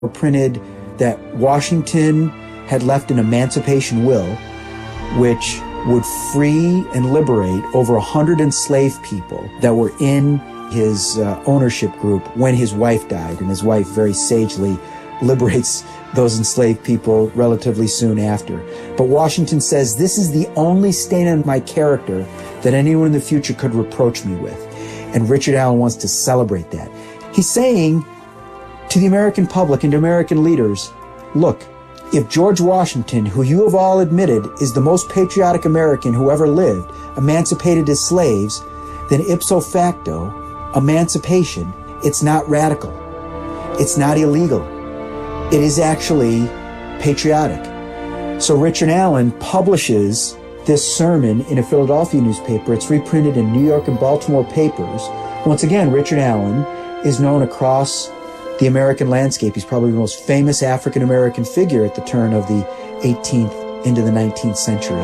were printed that Washington had left an emancipation will, which would free and liberate over 100 enslaved people that were in his ownership group when his wife died. And his wife very sagely liberates those enslaved people relatively soon after. But Washington says, this is the only stain on my character that anyone in the future could reproach me with. And Richard Allen wants to celebrate that. He's saying to the American public and to American leaders, look, if George Washington, who you have all admitted is the most patriotic American who ever lived, emancipated his slaves, then ipso facto, emancipation, it's not radical. It's not illegal. It is actually patriotic. So Richard Allen publishes this sermon in a Philadelphia newspaper. It's reprinted in New York and Baltimore papers. Once again, Richard Allen is known across the American landscape. He's probably the most famous African-American figure at the turn of the 18th into the 19th century.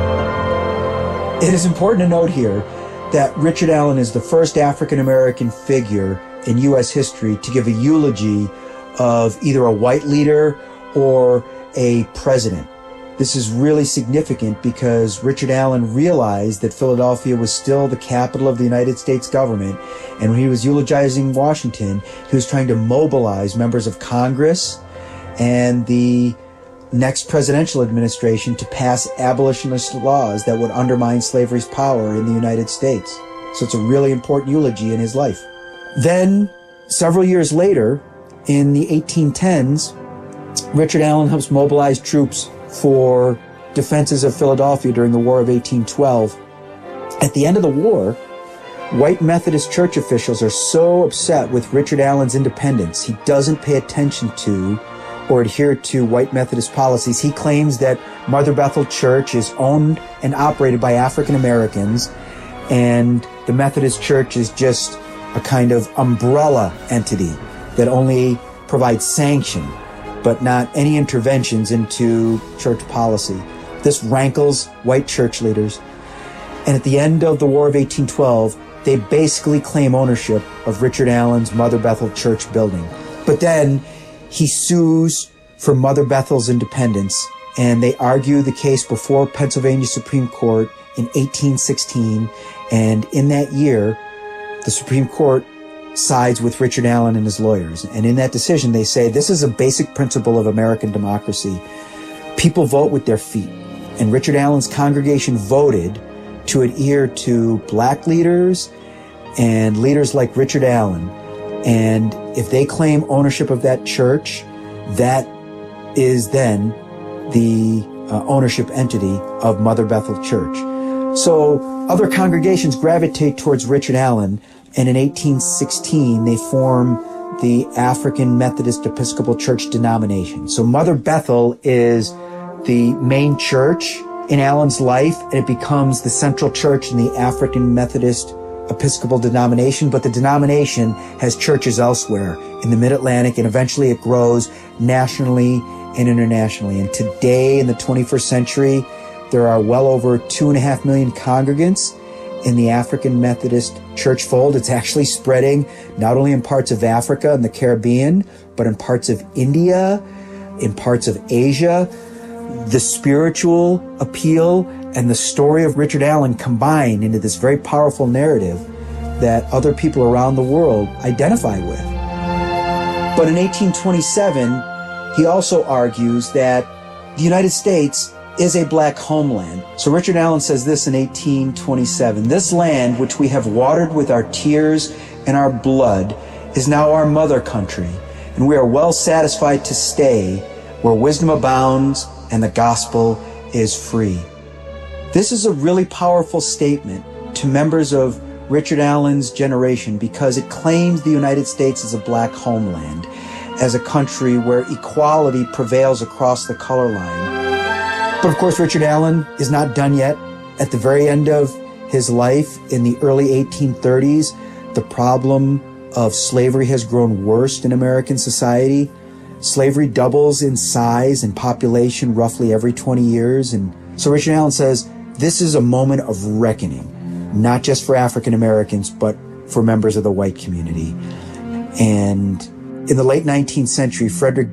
It is important to note here that Richard Allen is the first African-American figure in U.S. history to give a eulogy of either a white leader or a president. This is really significant because Richard Allen realized that Philadelphia was still the capital of the United States government, and when he was eulogizing Washington, he was trying to mobilize members of Congress and the next presidential administration to pass abolitionist laws that would undermine slavery's power in the United States. So it's a really important eulogy in his life. Then, several years later, in the 1810s, Richard Allen helps mobilize troops for defenses of Philadelphia during the War of 1812. At the end of the war, white Methodist church officials are so upset with Richard Allen's independence. He doesn't pay attention to or adhere to white Methodist policies. He claims that Mother Bethel Church is owned and operated by African Americans, and the Methodist Church is just a kind of umbrella entity that only provides sanction, but not any interventions into church policy. This rankles white church leaders. And at the end of the War of 1812, they basically claim ownership of Richard Allen's Mother Bethel Church building. But then he sues for Mother Bethel's independence, and they argue the case before Pennsylvania Supreme Court in 1816. And in that year, the Supreme Court sides with Richard Allen and his lawyers. And in that decision, they say this is a basic principle of American democracy. People vote with their feet. And Richard Allen's congregation voted to adhere to black leaders and leaders like Richard Allen. And if they claim ownership of that church, that is then the ownership entity of Mother Bethel Church. So other congregations gravitate towards Richard Allen, and in 1816, they form the African Methodist Episcopal Church denomination. So Mother Bethel is the main church in Allen's life, and it becomes the central church in the African Methodist Episcopal denomination, but the denomination has churches elsewhere in the Mid-Atlantic, and eventually it grows nationally and internationally. And today, in the 21st century, there are well over 2.5 million congregants in the African Methodist Church fold. It's actually spreading not only in parts of Africa and the Caribbean, but in parts of India, in parts of Asia. The spiritual appeal and the story of Richard Allen combine into this very powerful narrative that other people around the world identify with. But in 1827, he also argues that the United States is a black homeland. So Richard Allen says this in 1827, "This land which we have watered with our tears and our blood is now our mother country, and we are well satisfied to stay where wisdom abounds and the gospel is free." This is a really powerful statement to members of Richard Allen's generation because it claims the United States as a black homeland, as a country where equality prevails across the color line. But of course, Richard Allen is not done yet. At the very end of his life, in the early 1830s, the problem of slavery has grown worse in American society. Slavery doubles in size and population roughly every 20 years. And so Richard Allen says, this is a moment of reckoning, not just for African Americans, but for members of the white community. And In the late 19th century, Frederick